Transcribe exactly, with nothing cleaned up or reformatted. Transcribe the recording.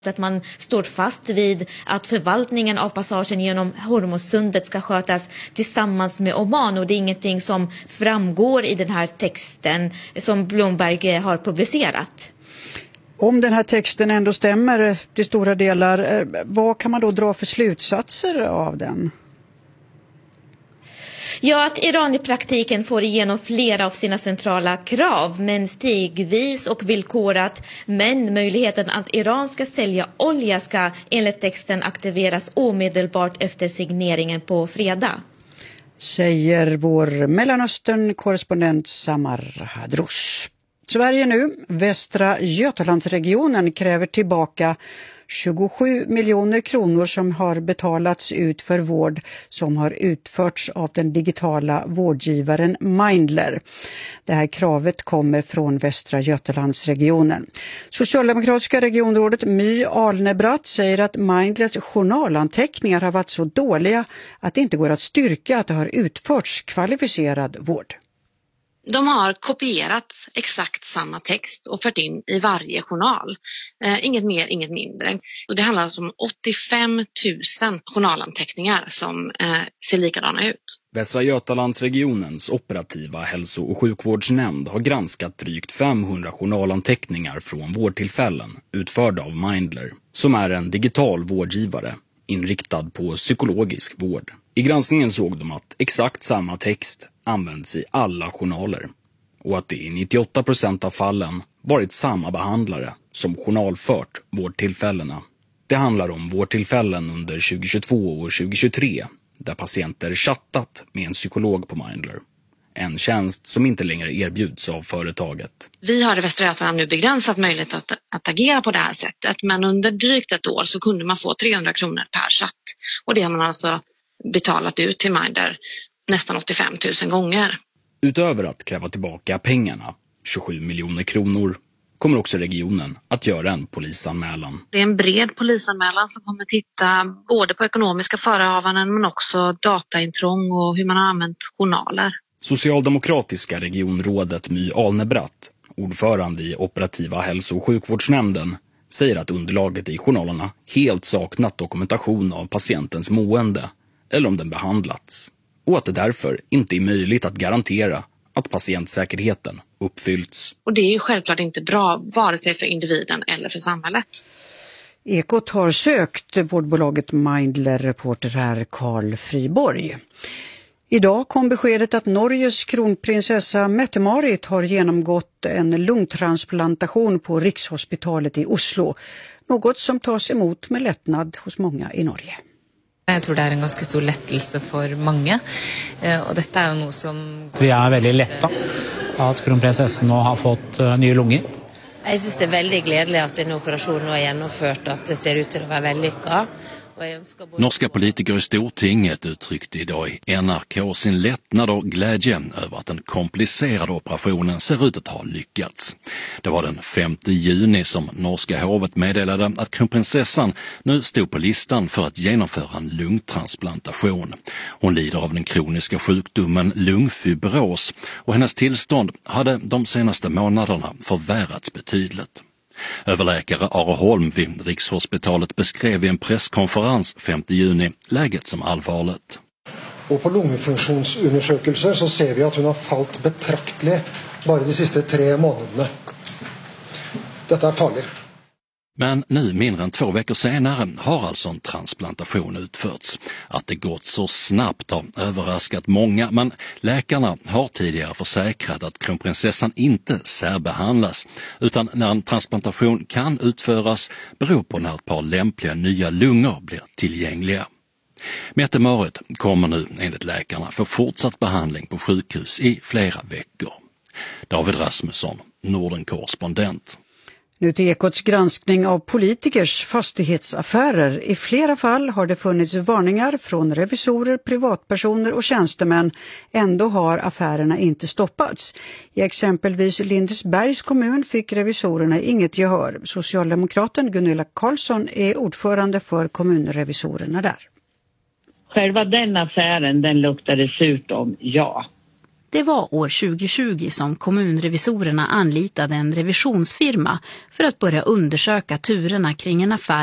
Att man står fast vid att förvaltningen av passagen genom Hormuzsundet ska skötas tillsammans med Oman, och det är ingenting som framgår i den här texten som Bloomberg har publicerat. Om den här texten ändå stämmer till stora delar, vad kan man då dra för slutsatser av den? Ja, att Iran i praktiken får igenom flera av sina centrala krav, men stegvis och villkorat. Men möjligheten att Iran ska sälja olja ska enligt texten aktiveras omedelbart efter signeringen på fredag. Säger vår Mellanöstern-korrespondent Samar Hadroush. Sverige nu, Västra Götalandsregionen kräver tillbaka tjugosju miljoner kronor som har betalats ut för vård som har utförts av den digitala vårdgivaren Mindler. Det här kravet kommer från Västra Götalandsregionen. Socialdemokratiska regionrådet My Alnebratt säger att Mindlers journalanteckningar har varit så dåliga att det inte går att styrka att det har utförts kvalificerad vård. De har kopierat exakt samma text och fört in i varje journal. Eh, inget mer, inget mindre. Och det handlar alltså om åttiofem tusen journalanteckningar som eh, ser likadana ut. Västra Götalandsregionens operativa hälso- och sjukvårdsnämnd har granskat drygt femhundra journalanteckningar från vårdtillfällen utförda av Mindler, som är en digital vårdgivare inriktad på psykologisk vård. I granskningen såg de att exakt samma text används i alla journaler och att det i nittioåtta procent av fallen varit samma behandlare som journalfört vårdtillfällena. Det handlar om vårdtillfällen under tjugohundratjugotvå och tjugohundratjugotre där patienter chattat med en psykolog på Mindler. En tjänst som inte längre erbjuds av företaget. Vi har i Västra Götaland nu begränsat möjlighet att, att agera på det här sättet, men under drygt ett år så kunde man få trehundra kronor per chatt, och det har man alltså betalat ut till Mindler nästan åttiofem tusen gånger. Utöver att kräva tillbaka pengarna, tjugosju miljoner kronor, kommer också regionen att göra en polisanmälan. Det är en bred polisanmälan som kommer titta både på ekonomiska förehavanden men också dataintrång och hur man har använt journaler. Socialdemokratiska regionrådet My Alnebratt, ordförande i operativa hälso- och sjukvårdsnämnden, säger att underlaget i journalerna helt saknat dokumentation av patientens mående eller om den behandlats, och att det därför inte är möjligt att garantera att patientsäkerheten uppfyllts. Och det är ju självklart inte bra, vare sig för individen eller för samhället. Ekot har sökt vårdbolaget Mindler, reporter här Carl Friborg. Idag kom beskedet att Norges kronprinsessa Mette-Marit har genomgått en lungtransplantation på Rikshospitalet i Oslo. Något som tas emot med lättnad hos många i Norge. Jag tror det är en ganska stor lättelse för många, och detta är något som... Vi är väldigt lätta att kronprinsessan nu har fått uh, nya lungor. Jag syns det är väldigt glädjande att en operation nu är genomförd och att det ser ut till att vara väldigt lyckat. Norska politiker i Stortinget uttryckte idag i N R K sin lättnad och glädje över att den komplicerade operationen ser ut att ha lyckats. Det var den femte juni som norska hovet meddelade att kronprinsessan nu stod på listan för att genomföra en lungtransplantation. Hon lider av den kroniska sjukdomen lungfibros och hennes tillstånd hade de senaste månaderna förvärrats betydligt. Överläkare Are Holm vid Rikshospitalet beskrev i en presskonferens femte juni läget som allvarligt. Och på lungfunktionsundersökelser så ser vi att hon har fallit betraktligt bara de sista tre månaderna. Detta är farligt. Men nu mindre än två veckor senare har alltså en transplantation utförts. Att det gått så snabbt har överraskat många, men läkarna har tidigare försäkrat att kronprinsessan inte särbehandlas, utan när en transplantation kan utföras beror på när ett par lämpliga nya lungor blir tillgängliga. Mette-Marit kommer nu enligt läkarna för fortsatt behandling på sjukhus i flera veckor. David Rasmusson, Norden-korrespondent. Nu till Ekots granskning av politikers fastighetsaffärer. I flera fall har det funnits varningar från revisorer, privatpersoner och tjänstemän. Ändå har affärerna inte stoppats. I exempelvis Lindesbergs kommun fick revisorerna inget gehör. Socialdemokraten Gunilla Karlsson är ordförande för kommunrevisorerna där. Själva den affären, den luktade surt om, ja. Det var år tjugohundratjugo som kommunrevisorerna anlitade en revisionsfirma för att börja undersöka turerna kring en affär